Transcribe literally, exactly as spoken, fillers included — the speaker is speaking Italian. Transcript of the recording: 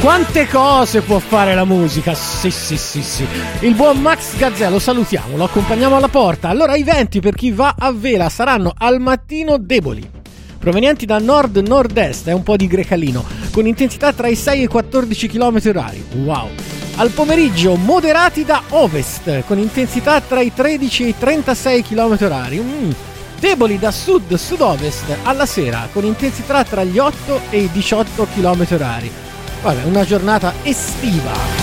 Quante cose può fare la musica? Sì, sì, sì, sì. Il buon Max Gazzè, lo salutiamo, lo accompagniamo alla porta. Allora, i venti per chi va a vela saranno al mattino deboli, provenienti da nord-nord-est, è un po' di grecalino, con intensità tra i sei e i quattordici chilometri orari. Wow! Al pomeriggio moderati da ovest, con intensità tra i tredici e i trentasei chilometri orari. Mm. Deboli da sud-sud-ovest alla sera, con intensità tra gli otto e i diciotto chilometri orari. Vabbè, una giornata estiva.